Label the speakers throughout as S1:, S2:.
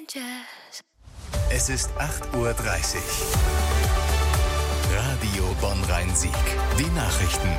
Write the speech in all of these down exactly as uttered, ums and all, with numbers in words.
S1: Es ist acht Uhr dreißig. Radio Bonn-Rhein-Sieg. Die Nachrichten.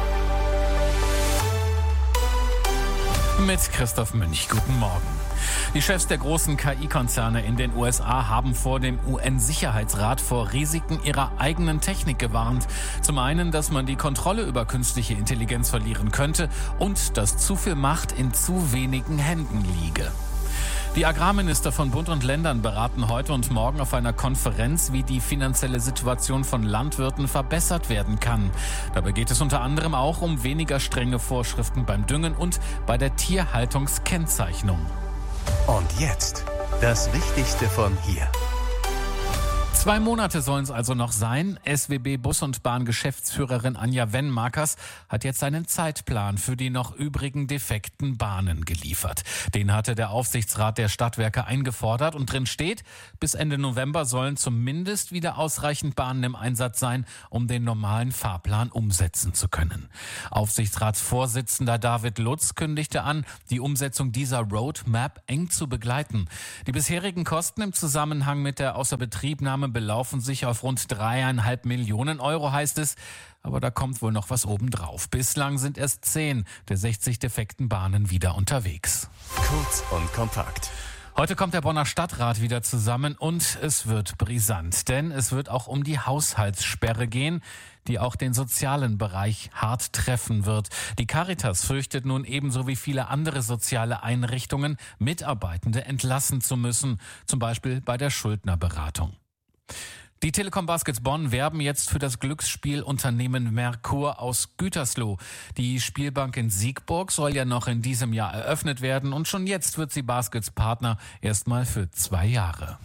S2: Mit Christoph Münch. Guten Morgen. Die Chefs der großen K I-Konzerne in den U S A haben vor dem U N-Sicherheitsrat vor Risiken ihrer eigenen Technik gewarnt. Zum einen, dass man die Kontrolle über künstliche Intelligenz verlieren könnte und dass zu viel Macht in zu wenigen Händen liege. Die Agrarminister von Bund und Ländern beraten heute und morgen auf einer Konferenz, wie die finanzielle Situation von Landwirten verbessert werden kann. Dabei geht es unter anderem auch um weniger strenge Vorschriften beim Düngen und bei der Tierhaltungskennzeichnung.
S1: Und jetzt das Wichtigste von hier.
S2: Zwei Monate sollen es also noch sein. S W B Bus- und Bahn-Geschäftsführerin Anja Wenmakers hat jetzt einen Zeitplan für die noch übrigen defekten Bahnen geliefert. Den hatte der Aufsichtsrat der Stadtwerke eingefordert und drin steht, bis Ende November sollen zumindest wieder ausreichend Bahnen im Einsatz sein, um den normalen Fahrplan umsetzen zu können. Aufsichtsratsvorsitzender David Lutz kündigte an, die Umsetzung dieser Roadmap eng zu begleiten. Die bisherigen Kosten im Zusammenhang mit der Außerbetriebnahme belaufen sich auf rund dreieinhalb Millionen Euro, heißt es. Aber da kommt wohl noch was obendrauf. Bislang sind erst zehn der sechzig defekten Bahnen wieder unterwegs.
S1: Kurz und kompakt.
S2: Heute kommt der Bonner Stadtrat wieder zusammen und es wird brisant, denn es wird auch um die Haushaltssperre gehen, die auch den sozialen Bereich hart treffen wird. Die Caritas fürchtet nun ebenso wie viele andere soziale Einrichtungen, Mitarbeitende entlassen zu müssen, zum Beispiel bei der Schuldnerberatung. Die Telekom Baskets Bonn werben jetzt für das Glücksspielunternehmen Merkur aus Gütersloh. Die Spielbank in Siegburg soll ja noch in diesem Jahr eröffnet werden und schon jetzt wird sie Baskets Partner erstmal für zwei Jahre.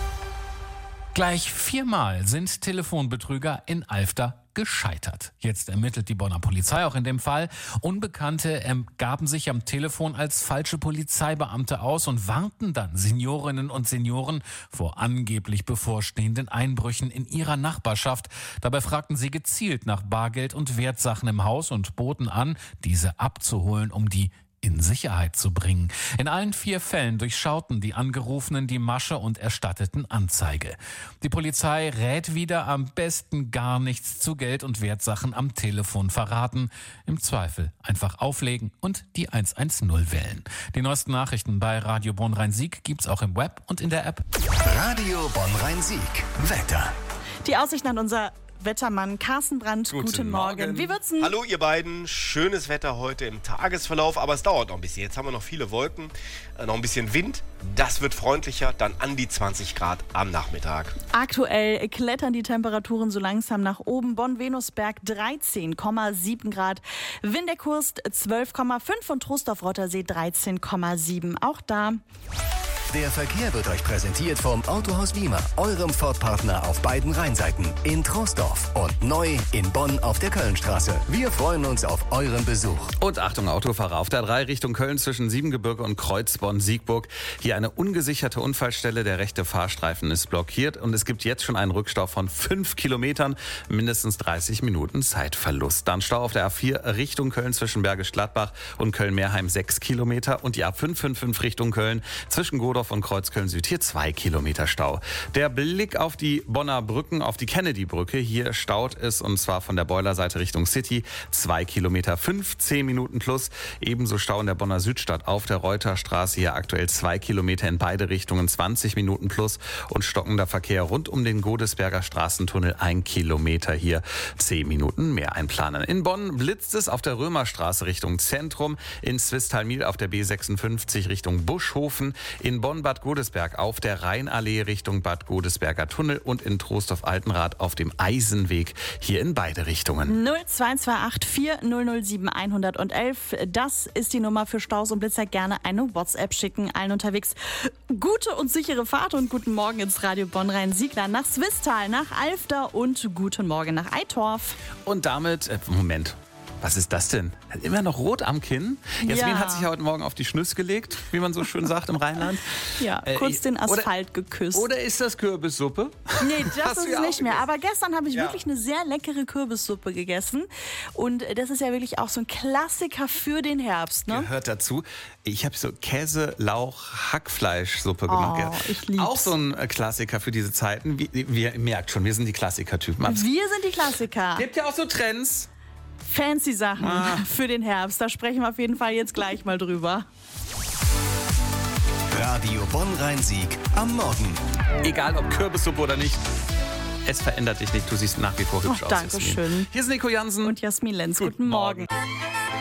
S2: Gleich viermal sind Telefonbetrüger in Alfter gescheitert. Jetzt ermittelt die Bonner Polizei auch in dem Fall. Unbekannte gaben sich am Telefon als falsche Polizeibeamte aus und warnten dann Seniorinnen und Senioren vor angeblich bevorstehenden Einbrüchen in ihrer Nachbarschaft. Dabei fragten sie gezielt nach Bargeld und Wertsachen im Haus und boten an, diese abzuholen, um die in Sicherheit zu bringen. In allen vier Fällen durchschauten die Angerufenen die Masche und erstatteten Anzeige. Die Polizei rät wieder, am besten gar nichts zu Geld und Wertsachen am Telefon verraten. Im Zweifel einfach auflegen und die eins eins null wählen. Die neuesten Nachrichten bei Radio Bonn-Rhein-Sieg gibt's auch im Web und in der App.
S1: Radio Bonn-Rhein-Sieg. Wetter.
S3: Die Aussicht an unser Wettermann Carsten Brandt, guten, guten Morgen.
S4: Morgen.
S3: Wie wird's denn?
S4: Hallo ihr beiden, schönes Wetter heute im Tagesverlauf, aber es dauert noch ein bisschen. Jetzt haben wir noch viele Wolken, äh, noch ein bisschen Wind, das wird freundlicher, dann an die zwanzig Grad am Nachmittag.
S3: Aktuell klettern die Temperaturen so langsam nach oben. Bonn-Venusberg dreizehn Komma sieben Grad, Windeck-Hurst zwölf Komma fünf und Trostorf-Rottersee dreizehn Komma sieben. Auch da.
S1: Der Verkehr wird euch präsentiert vom Autohaus Wiemer, eurem Ford-Partner auf beiden Rheinseiten, in Troisdorf und neu in Bonn auf der Kölnstraße. Wir freuen uns auf euren Besuch.
S5: Und Achtung Autofahrer, auf der drei Richtung Köln zwischen Siebengebirge und Kreuzborn-Siegburg. Hier eine ungesicherte Unfallstelle, der rechte Fahrstreifen ist blockiert und es gibt jetzt schon einen Rückstau von fünf Kilometern, mindestens dreißig Minuten Zeitverlust. Dann Stau auf der A vier Richtung Köln zwischen Bergisch Gladbach und Köln-Meerheim sechs Kilometer und die A fünf fünf fünf Richtung Köln zwischen Godorf und Kreuzköln Süd, hier zwei Kilometer Stau. Der Blick auf die Bonner Brücken, auf die Kennedy-Brücke, hier staut es und zwar von der Boilerseite Richtung City, zwei Kilometer, fünfzehn Minuten plus. Ebenso Stau in der Bonner Südstadt auf der Reuterstraße, hier aktuell zwei Kilometer in beide Richtungen, zwanzig Minuten plus und stockender Verkehr rund um den Godesberger Straßentunnel, ein Kilometer hier, zehn Minuten mehr einplanen. In Bonn blitzt es auf der Römerstraße Richtung Zentrum, in Swisthalmil auf der B sechsundfünfzig Richtung Buschhofen, in Bonn Bad Godesberg auf der Rheinallee Richtung Bad Godesberger Tunnel und in Trostorf-Altenrad auf dem Eisenweg, hier in beide Richtungen.
S3: null zwei zwei acht vier null null sieben eins eins eins, das ist die Nummer für Staus und Blitzer. Gerne eine WhatsApp schicken. Allen unterwegs gute und sichere Fahrt und guten Morgen ins Radio Bonn-Rhein-Sieg, nach Swisttal, nach Alfter und guten Morgen nach Eitorf.
S5: Und damit, äh, Moment. Was ist das denn? Immer noch rot am Kinn? Jasmin
S3: Ja.
S5: hat sich ja heute Morgen auf die Schnüsse gelegt, wie man so schön sagt im Rheinland.
S3: Ja,
S5: Äh,
S3: kurz den
S5: oder-
S3: Asphalt geküsst.
S5: Oder ist das Kürbissuppe?
S3: Nee, das
S5: Hast
S3: ist
S5: du
S3: es
S5: ja
S3: nicht
S5: auch
S3: mehr.
S5: gegessen.
S3: Aber gestern habe ich
S5: Ja.
S3: wirklich eine sehr leckere Kürbissuppe gegessen. Und das ist ja wirklich auch so ein Klassiker für den Herbst. Ne?
S5: Gehört dazu. Ich habe so Käse, Lauch, Hackfleischsuppe gemacht.
S3: Oh, ich lieb's.
S5: Auch so ein äh, Klassiker für diese Zeiten. Wie, wir ihr merkt schon, wir sind die Klassiker-Typen. Es
S3: Wir sind die Klassiker.
S5: gibt ja auch so Trends.
S3: Fancy Sachen
S5: Ah.
S3: für den Herbst. Da sprechen wir auf jeden Fall jetzt gleich mal drüber.
S1: Radio Bonn-Rhein-Sieg am Morgen.
S5: Egal ob Kürbissuppe oder nicht. Es verändert dich nicht. Du siehst nach wie vor hübsch
S3: Oh,
S5: aus.
S3: danke
S5: Jasmin.
S3: schön.
S5: Hier ist Nico Jansen.
S3: Und Jasmin Lenz, guten,
S5: Guten
S3: Morgen.
S5: Morgen.